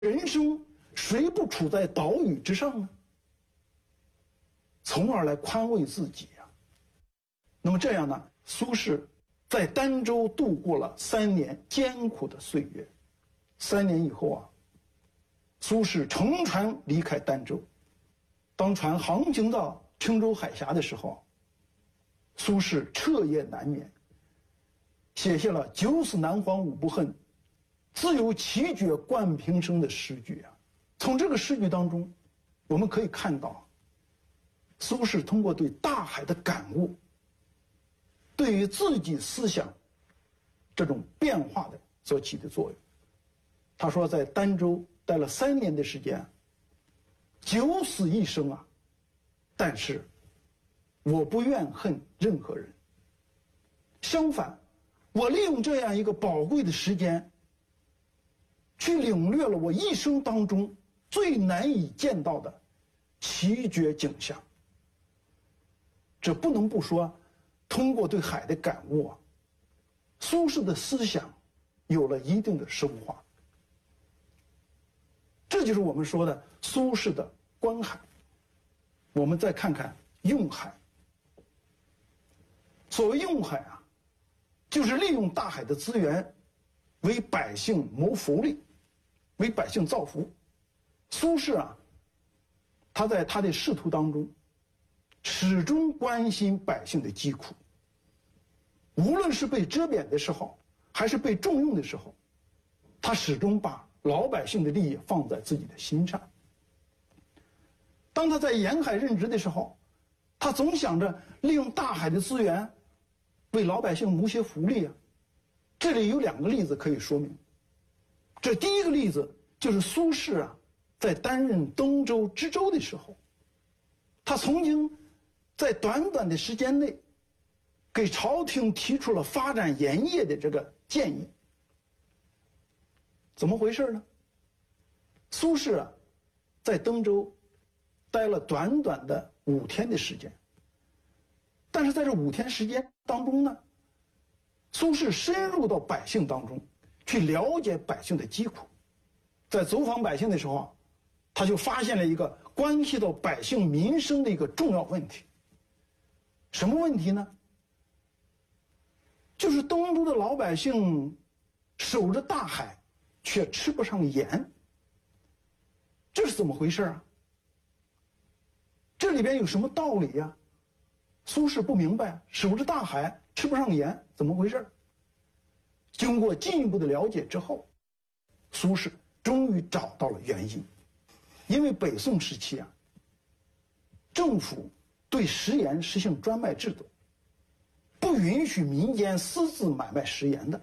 人生谁不处在岛屿之上呢？从而来宽慰自己啊。那么这样呢，苏轼在儋州度过了3年艰苦的岁月。3年以后啊，苏轼乘船离开儋州。当船航行到青州海峡的时候，苏轼彻夜难眠，写下了“九死南黄吾不恨，自有奇绝冠平生”的诗句啊。从这个诗句当中，我们可以看到，苏轼通过对大海的感悟，对于自己思想这种变化的所起的作用。他说，在儋州待了3年的时间，九死一生啊，但是我不怨恨任何人。相反，我利用这样一个宝贵的时间，去领略了我一生当中最难以见到的奇绝景象。这不能不说，通过对海的感悟啊，苏轼的思想有了一定的升华。这就是我们说的苏轼的观海。我们再看看用海。所谓用海啊，就是利用大海的资源，为百姓谋福利，为百姓造福。苏轼啊，他在他的仕途当中，始终关心百姓的疾苦。无论是被遮贬的时候，还是被重用的时候，他始终把老百姓的利益放在自己的心上。当他在沿海任职的时候，他总想着利用大海的资源，为老百姓谋些福利啊。这里有2个例子可以说明。这第一个例子就是苏轼啊，在担任登州知州的时候，他曾经在短短的时间内，给朝廷提出了发展盐业的这个建议。怎么回事呢？苏轼啊，在登州待了短短的5天的时间，但是在这5天时间当中呢，苏轼深入到百姓当中，去了解百姓的疾苦。在走访百姓的时候啊，他就发现了一个关系到百姓民生的一个重要问题。什么问题呢？就是登州的老百姓守着大海，却吃不上盐。这是怎么回事啊？这里边有什么道理呀？苏轼不明白，守着大海吃不上盐，怎么回事？经过进一步的了解之后，苏轼终于找到了原因。因为北宋时期啊，政府对食盐实行专卖制度，不允许民间私自买卖食盐的。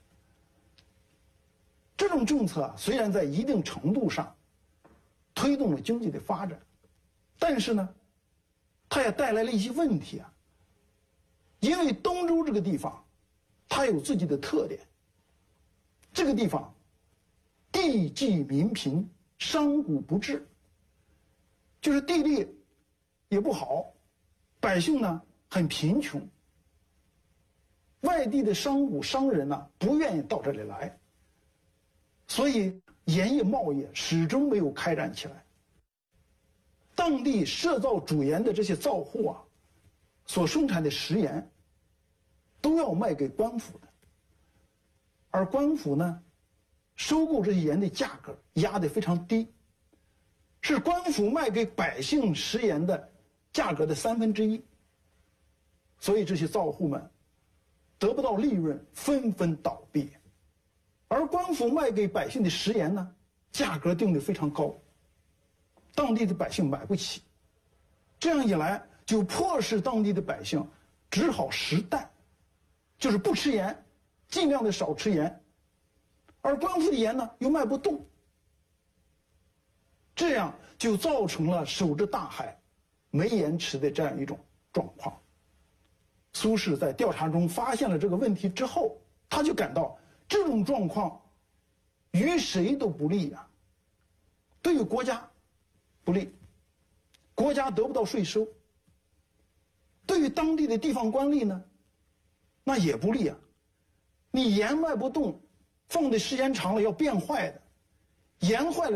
这种政策啊，虽然在一定程度上推动了经济的发展，但是呢，它也带来了一些问题啊。因为登州这个地方，它有自己的特点。这个地方地瘠民贫，商贾不治，就是地利也不好，百姓呢很贫穷，外地的商人呢不愿意到这里来，所以盐业贸易始终没有开展起来。当地设造主盐的这些造户啊，所生产的食盐都要卖给官府的，而官府呢，收购这些盐的价格压得非常低，是官府卖给百姓食盐的价格的1/3，所以这些造户们得不到利润，纷纷倒闭。而官府卖给百姓的食盐呢，价格定得非常高，当地的百姓买不起。这样一来，就迫使当地的百姓只好食淡，就是不吃盐，尽量的少吃盐。而官府的盐呢，又卖不动，这样就造成了守着大海没盐吃的这样一种状况。苏轼在调查中发现了这个问题之后，他就感到这种状况于谁都不利啊。对于国家不利，国家得不到税收；对于当地的地方官吏呢，那也不利啊。你盐卖不动，放的时间长了要变坏的， 严坏了